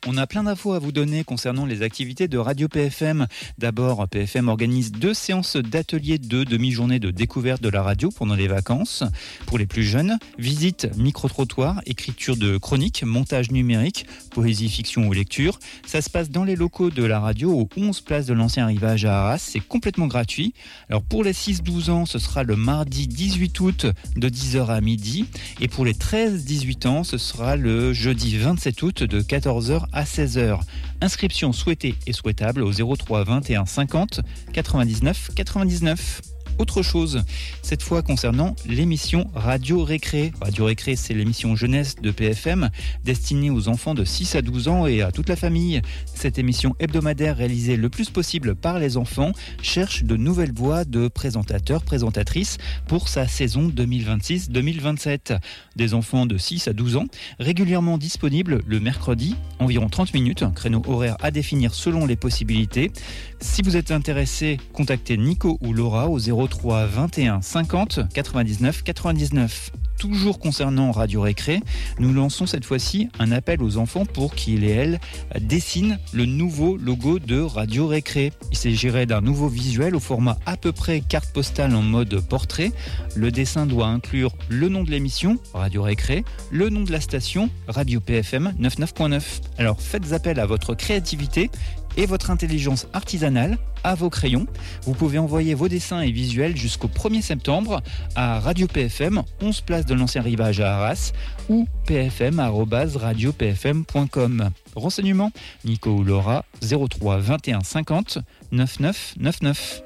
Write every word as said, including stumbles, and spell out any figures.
On a plein d'infos à vous donner concernant les activités de Radio P F M. D'abord, P F M organise deux séances d'ateliers de demi-journée de découverte de la radio pendant les vacances. Pour les plus jeunes, visite, micro-trottoir, écriture de chroniques, montage numérique, poésie, fiction ou lecture. Ça se passe dans les locaux de la radio aux onze places de l'Ancien Rivage à Arras. C'est complètement gratuit. Alors pour les six douze ans, ce sera le mardi dix-huit août de dix heures à midi. Et pour les treize dix-huit ans, ce sera le jeudi vingt-sept août de quatorze heures à seize heures. Inscription souhaitée et souhaitable au zéro trois vingt et un cinquante quatre-vingt-dix-neuf quatre-vingt-dix-neuf. Autre chose, cette fois concernant l'émission Radio Récré. Radio Récré, c'est l'émission jeunesse de P F M destinée aux enfants de six à douze ans et à toute la famille. Cette émission hebdomadaire réalisée le plus possible par les enfants cherche de nouvelles voix de présentateurs, présentatrices pour sa saison deux mille vingt-six deux mille vingt-sept. Des enfants de six à douze ans, régulièrement disponibles le mercredi, environ trente minutes, un créneau horaire à définir selon les possibilités. Si vous êtes intéressé, contactez Nico ou Laura au zéro trois vingt et un cinquante quatre-vingt-dix-neuf quatre-vingt-dix-neuf. Toujours concernant Radio Récré, nous lançons cette fois-ci un appel aux enfants pour qu'ils et elles dessinent le nouveau logo de Radio Récré. Il s'agirait d'un nouveau visuel au format à peu près carte postale en mode portrait. Le dessin doit inclure le nom de l'émission, Radio Récré, le nom de la station, Radio P F M quatre-vingt-neuf point neuf. Alors faites appel à votre créativité et votre intelligence artisanale à vos crayons. Vous pouvez envoyer vos dessins et visuels jusqu'au premier septembre à Radio P F M, onze place de l'Ancien Rivage à Arras ou p f m arobase radio p f m point com. Renseignements, Nico ou Laura, zéro trois vingt et un cinquante quatre-vingt-neuf quatre-vingt-neuf.